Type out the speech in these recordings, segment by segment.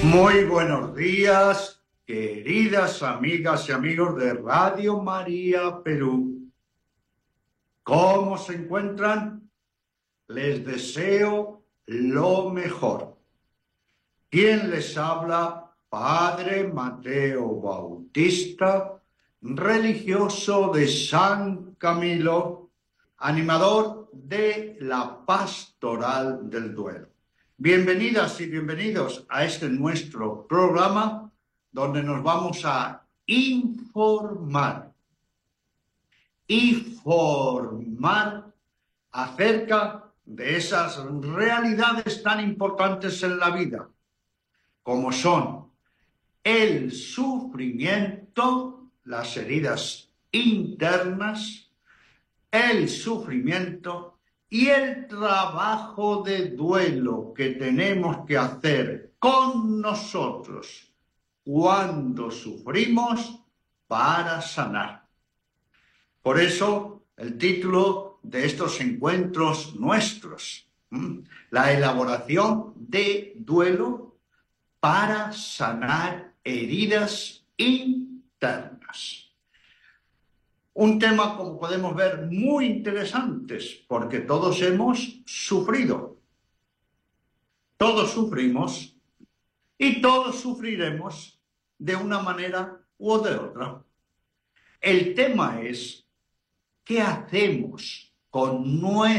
Muy buenos días, queridas amigas y amigos de Radio María Perú. ¿Cómo se encuentran? Les deseo lo mejor. ¿Quién les habla? Padre Mateo Bautista, religioso de San Camilo, animador de la Pastoral del Duelo. Bienvenidas y bienvenidos a este nuestro programa donde nos vamos a informar acerca de esas realidades tan importantes en la vida, como son el sufrimiento, las heridas internas, el sufrimiento y el trabajo de duelo que tenemos que hacer con nosotros cuando sufrimos para sanar. Por eso el título de estos encuentros nuestros, la elaboración de duelo para sanar heridas internas. Un tema, como podemos ver, muy interesante, porque todos hemos sufrido. Todos sufrimos y todos sufriremos de una manera u de otra. El tema es, ¿qué hacemos con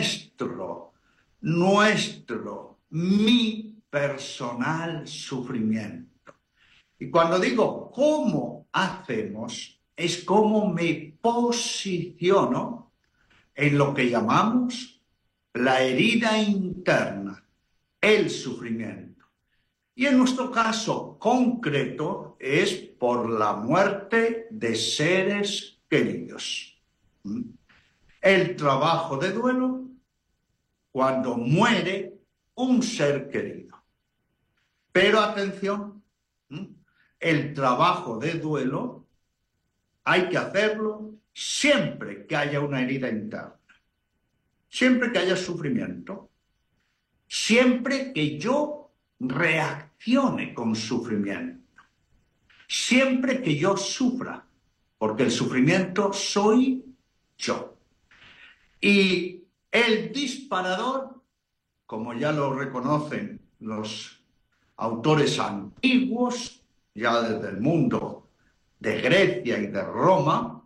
mi personal sufrimiento? Y cuando digo ¿cómo hacemos?, es cómo me posiciono en lo que llamamos la herida interna, el sufrimiento. Y en nuestro caso concreto es por la muerte de seres queridos. El trabajo de duelo cuando muere un ser querido. Pero atención, el trabajo de duelo hay que hacerlo siempre que haya una herida interna, siempre que haya sufrimiento, siempre que yo reaccione con sufrimiento, siempre que yo sufra, porque el sufrimiento soy yo. Y el disparador, como ya lo reconocen los autores antiguos, ya desde el mundo de Grecia y de Roma,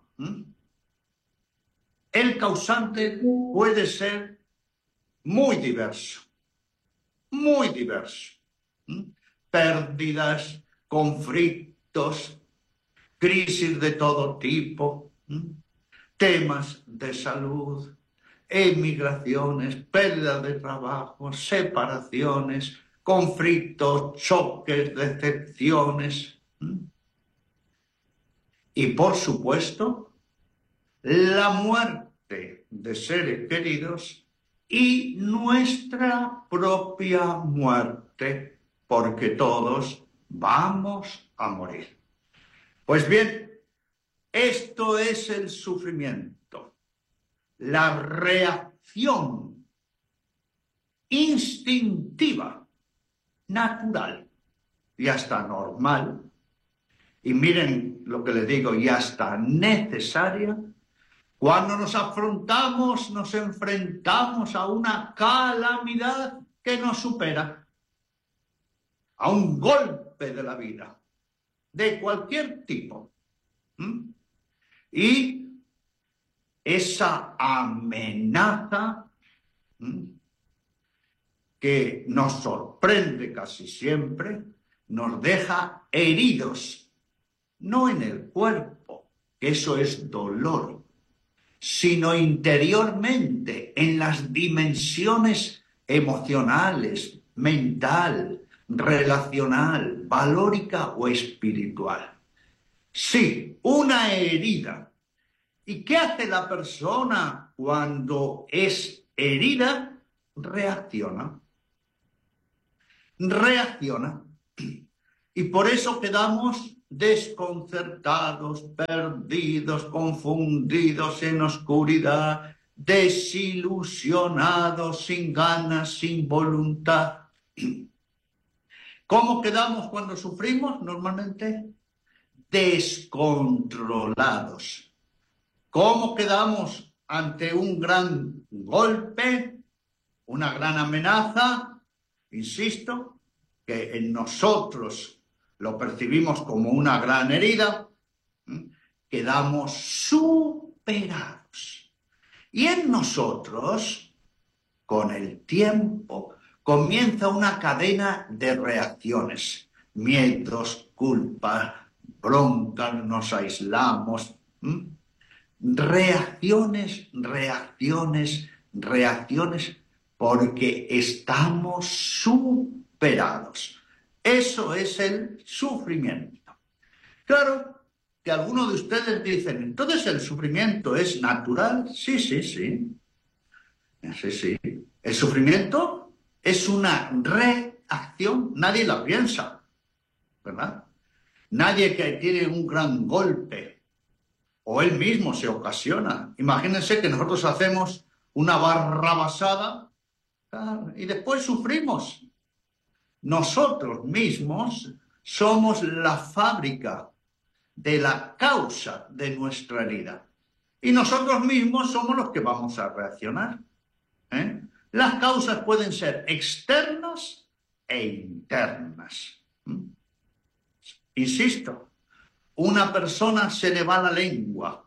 el causante puede ser muy diverso. Pérdidas, conflictos, crisis de todo tipo, temas de salud, emigraciones, pérdida de trabajo, separaciones, conflictos, choques, decepciones. Y por supuesto, la muerte de seres queridos y nuestra propia muerte, porque todos vamos a morir. Pues bien, esto es el sufrimiento, la reacción instintiva, natural y hasta normal, y miren lo que les digo, y hasta necesaria, cuando nos enfrentamos a una calamidad que nos supera, a un golpe de la vida, de cualquier tipo. Y esa amenaza que nos sorprende casi siempre, nos deja heridos, no en el cuerpo, que eso es dolor, sino interiormente, en las dimensiones emocionales, mental, relacional, valórica o espiritual. Sí, una herida. ¿Y qué hace la persona cuando es herida? Reacciona. Y por eso quedamos desconcertados, perdidos, confundidos en oscuridad, desilusionados, sin ganas, sin voluntad. ¿Cómo quedamos cuando sufrimos? Normalmente descontrolados. ¿Cómo quedamos ante un gran golpe, una gran amenaza? Insisto, que en nosotros lo percibimos como una gran herida. Quedamos superados. Y en nosotros, con el tiempo, comienza una cadena de reacciones. Miedos, culpas, broncas, nos aislamos. Reacciones, reacciones, reacciones, porque estamos superados. Eso es el sufrimiento. Claro que algunos de ustedes dicen, ¿entonces el sufrimiento es natural? Sí, sí, sí. Sí, sí. El sufrimiento es una reacción, nadie la piensa, ¿verdad? Nadie que tiene un gran golpe o él mismo se ocasiona. Imagínense que nosotros hacemos una barrabasada y después sufrimos. Nosotros mismos somos la fábrica de la causa de nuestra herida. Y nosotros mismos somos los que vamos a reaccionar. Las causas pueden ser externas e internas. Insisto, una persona se le va la lengua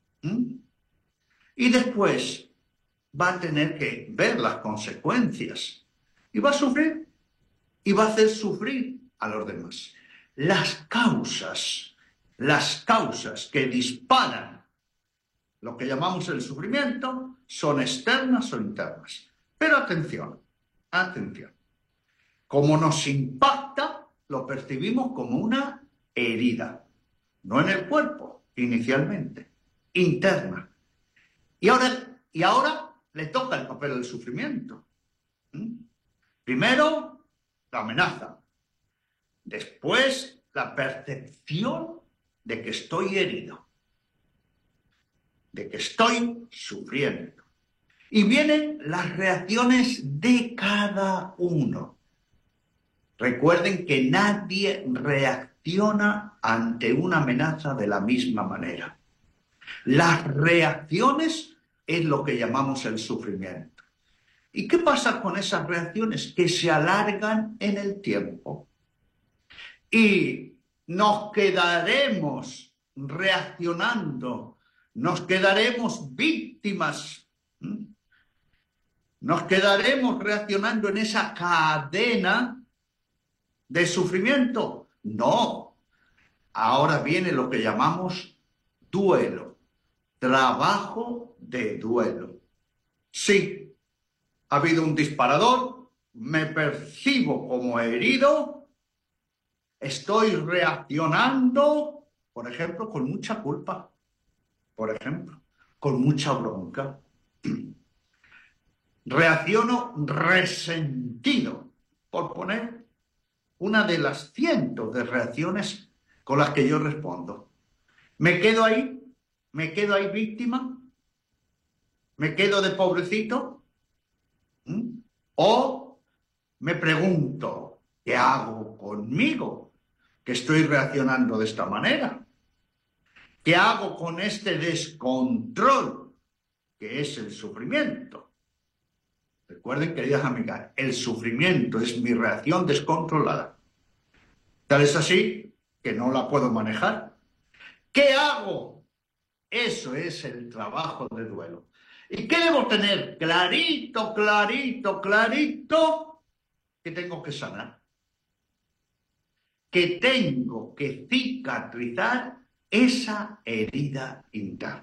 y después va a tener que ver las consecuencias y va a sufrir y va a hacer sufrir a los demás. Las causas que disparan lo que llamamos el sufrimiento son externas o internas. Pero atención, atención. Como nos impacta, lo percibimos como una herida. No en el cuerpo, inicialmente, interna. Y ahora le toca el papel del sufrimiento. Primero, la amenaza. Después, la percepción de que estoy herido, de que estoy sufriendo. Y vienen las reacciones de cada uno. Recuerden que nadie reacciona ante una amenaza de la misma manera. Las reacciones es lo que llamamos el sufrimiento. ¿Y qué pasa con esas reacciones? Que se alargan en el tiempo. Y nos quedaremos reaccionando, nos quedaremos víctimas, nos quedaremos reaccionando en esa cadena de sufrimiento. No, ahora viene lo que llamamos duelo, trabajo de duelo. Sí, ha habido un disparador, me percibo como herido, estoy reaccionando, por ejemplo, con mucha culpa, por ejemplo, con mucha bronca. Reacciono resentido, por poner una de las cientos de reacciones con las que yo respondo. ¿Me quedo ahí víctima? ¿Me quedo de pobrecito? ¿O me pregunto, ¿qué hago conmigo? Que estoy reaccionando de esta manera. ¿Qué hago con este descontrol que es el sufrimiento? Recuerden, queridas amigas, el sufrimiento es mi reacción descontrolada. Tal es así que no la puedo manejar. ¿Qué hago? Eso es el trabajo de duelo. ¿Y qué debo tener? Clarito, clarito, clarito, que tengo que sanar. Que tengo que cicatrizar esa herida interna.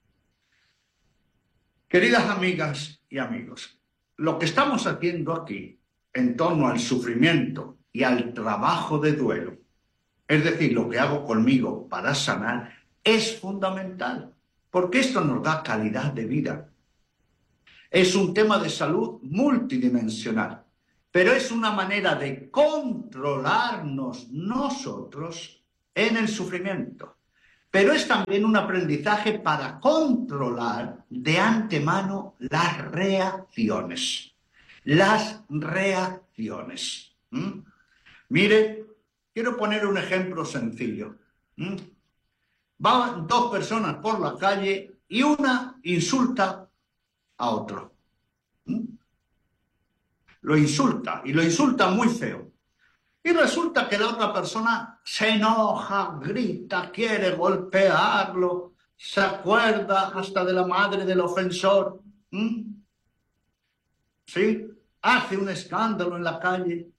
Queridas amigas y amigos, lo que estamos haciendo aquí en torno al sufrimiento y al trabajo de duelo, es decir, lo que hago conmigo para sanar, es fundamental, porque esto nos da calidad de vida. Es un tema de salud multidimensional, pero es una manera de controlarnos nosotros en el sufrimiento. Pero es también un aprendizaje para controlar de antemano las reacciones. Las reacciones. Mire, quiero poner un ejemplo sencillo. Van dos personas por la calle y una insulta a otro. Lo insulta, y lo insulta muy feo. Y resulta que la otra persona se enoja, grita, quiere golpearlo, se acuerda hasta de la madre del ofensor. ¿Sí? Hace un escándalo en la calle.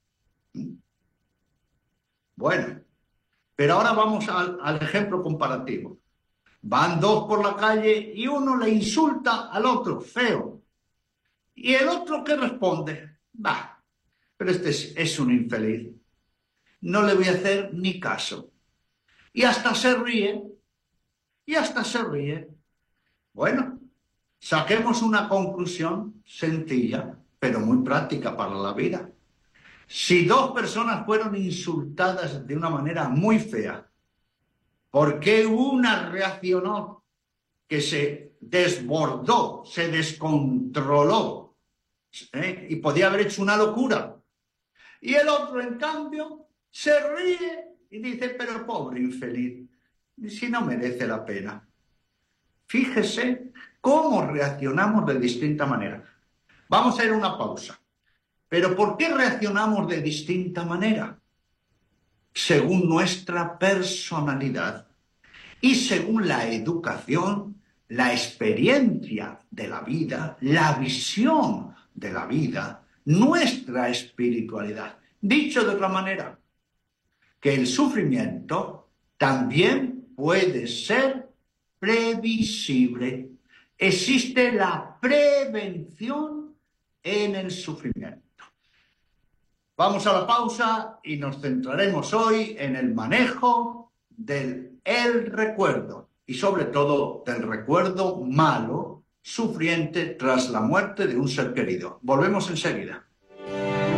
Bueno, pero ahora vamos al ejemplo comparativo. Van dos por la calle y uno le insulta al otro, feo. ¿Y el otro qué responde? Bah, pero este es un infeliz. No le voy a hacer ni caso. Y hasta se ríe. Bueno, saquemos una conclusión sencilla, pero muy práctica para la vida. Si dos personas fueron insultadas de una manera muy fea, ¿por qué una reaccionó que se desbordó, se descontroló, y podía haber hecho una locura? Y el otro, en cambio, se ríe y dice, pero pobre infeliz, si no merece la pena. Fíjese cómo reaccionamos de distinta manera. Vamos a ir a una pausa. ¿Pero por qué reaccionamos de distinta manera? Según nuestra personalidad y según la educación, la experiencia de la vida, la visión de la vida, nuestra espiritualidad. Dicho de otra manera, que el sufrimiento también puede ser previsible. Existe la prevención en el sufrimiento. Vamos a la pausa y nos centraremos hoy en el manejo del recuerdo y sobre todo del recuerdo malo, sufriente tras la muerte de un ser querido. Volvemos enseguida.